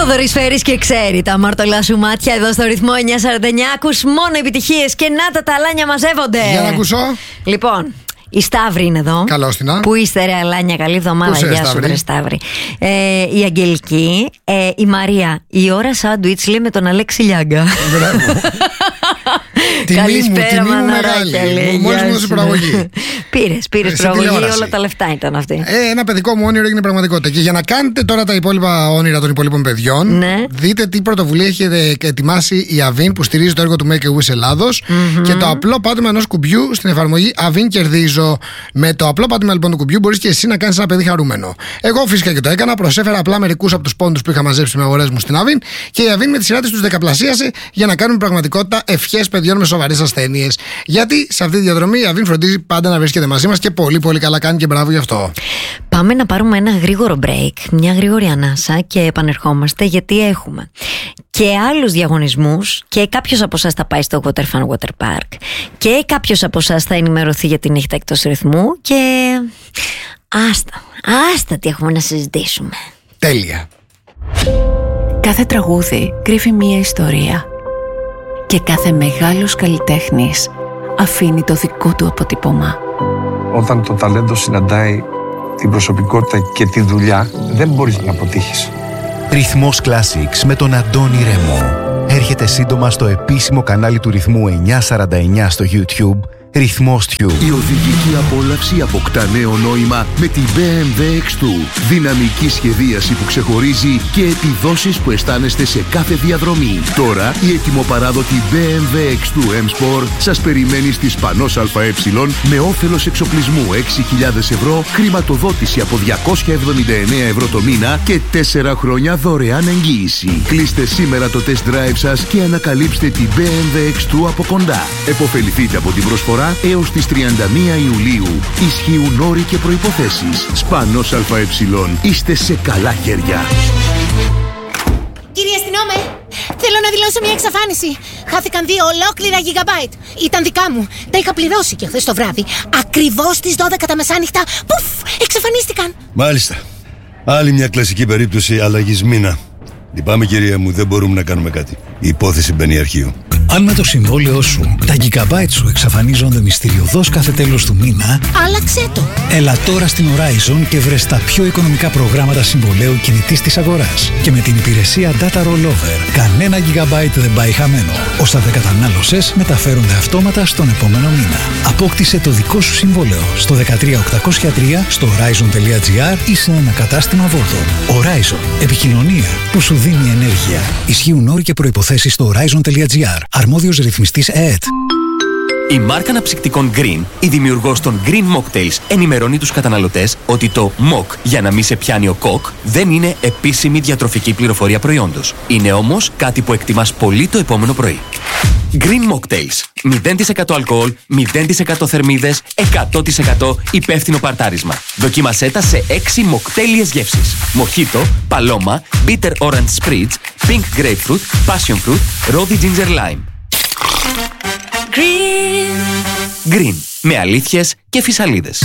Θοδωρής Φέρης και ξέρει τα αμαρτωλά σου μάτια εδώ στο ρυθμό 949. Ακούς μόνο επιτυχίες και να τα αλάνια μαζεύονται. Για να ακούσω. Λοιπόν, η Σταύρη είναι εδώ. Καλώς την. Πού είστε, ρε αλάνια, καλή εβδομάδα. Γεια σου, ρε Σταύρη. Η Αγγελική, η Μαρία. Η ώρα σάντουιτς λέει με τον Αλέξη Λιάγκα. Τιμή μου μεγάλη. Μόλις μου δώσει προαγωγή. Πήρες προαγωγή, όλα τα λεφτά ήταν αυτή. Ένα παιδικό μου όνειρο έγινε πραγματικότητα. Και για να κάνετε τώρα τα υπόλοιπα όνειρα των υπόλοιπων παιδιών, δείτε τι πρωτοβουλία έχει ετοιμάσει η Avin που στηρίζει το έργο του Make a Wish Ελλάδος και το απλό πάτημα ενός κουμπιού στην εφαρμογή Avin Κερδίζω. Με το απλό πάτημα λοιπόν του κουμπιού μπορείς και εσύ να κάνεις ένα παιδί χαρούμενο. Εγώ φυσικά και το έκανα. Προσέφερα απλά μερικούς από τους πόντους που είχα μαζέψει με αγορές μου στην Avin και η Avin με τη σειρά της τους δεκαπλασίασε για να κάνουν πραγματικότητα ευχές παιδιών με σοβαρές ασθένειες. Γιατί σε αυτή τη διαδρομή η Avin φροντίζει πάντα να βρίσκεται μαζί μας και πολύ πολύ καλά κάνει και μπράβο γι' αυτό. Πάμε να πάρουμε ένα γρήγορο break, μια γρήγορη ανάσα και επανερχόμαστε γιατί έχουμε και άλλους διαγωνισμούς και κάποιος από εσάς θα πάει στο Water Fun Water Park και κάποιος από εσάς θα ενημερωθεί για την νύχτα εκτός ρυθμού και άστα τι έχουμε να συζητήσουμε. Τέλεια. Κάθε τραγούδι κρύβει μία ιστορία και κάθε μεγάλος καλλιτέχνης αφήνει το δικό του αποτύπωμα. Όταν το ταλέντο συναντάει την προσωπικότητα και τη δουλειά, δεν μπορείς να αποτύχεις. Ρυθμός Classics με τον Αντώνη Ρέμο. Έρχεται σύντομα στο επίσημο κανάλι του Ρυθμού 949 στο YouTube. Ρυθμός Tube. Η οδηγική απόλαυση αποκτά νέο νόημα με την BMW X2. Δυναμική σχεδίαση που ξεχωρίζει και επιδόσεις που αισθάνεστε σε κάθε διαδρομή. Τώρα η ετοιμοπαράδοτη BMW X2 M Sport σας περιμένει στη Σπανός ΑΕ με όφελος εξοπλισμού 6.000 ευρώ, χρηματοδότηση από 279 ευρώ το μήνα και 4 χρόνια δωρεάν εγγύηση. Κλείστε σήμερα το test drive σας και ανακαλύψτε την BMW X2 από κοντά. Εποφεληθείτε από την προσφορά έως τις 31 Ιουλίου. Ισχύουν όροι και προϋποθέσεις. Σπανός ΑΕ. Είστε σε καλά χέρια. Κύριε αστυνόμε, θέλω να δηλώσω μια εξαφάνιση. Χάθηκαν 2 ολόκληρα gigabyte. Ήταν δικά μου. Τα είχα πληρώσει και χθες το βράδυ. Ακριβώς στις 12 τα μεσάνυχτα. Πουφ, εξαφανίστηκαν. Μάλιστα. Άλλη μια κλασική περίπτωση αλλαγής μήνα. Λυπάμαι κυρία μου, δεν μπορούμε να κάνουμε κάτι. Η υπόθεση μπαίνει αρχείο. Αν με το συμβόλαιό σου τα gigabyte σου εξαφανίζονται μυστηριωδώς κάθε τέλος του μήνα, άλλαξέ το. Έλα τώρα στην Horizon και βρες τα πιο οικονομικά προγράμματα συμβολαίου κινητής της αγοράς. Και με την υπηρεσία Data Rollover, κανένα gigabyte δεν πάει χαμένο. Όσα δεν κατανάλωσες μεταφέρονται αυτόματα στον επόμενο μήνα. Απόκτησε το δικό σου συμβόλαιο στο 13803 στο horizon.gr ή σε ένα κατάστημα Vodafone. Horizon. Επικοινωνία που σου δίνει ενέργεια. Ισχύουν όροι και προϋποθέσεις στο horizon.gr. Αρμόδιος ρυθμιστής ΕΕΤ. Η μάρκα αναψυκτικών Green, η δημιουργός των Green Mocktails, ενημερώνει τους καταναλωτές ότι το Mock για να μην σε πιάνει ο κοκ δεν είναι επίσημη διατροφική πληροφορία προϊόντος. Είναι όμως κάτι που εκτιμάς πολύ το επόμενο πρωί. Green Mocktails. 0% αλκοόλ, 0% θερμίδες, 100% υπεύθυνο παρτάρισμα. Δοκίμασέ τα σε 6 μοκτέλιες γεύσεις. Μοχίτο, παλώμα, bitter orange spritz, pink grapefruit, passion fruit, rosy ginger lime. Green. Με αλήθειες και φυσαλίδες.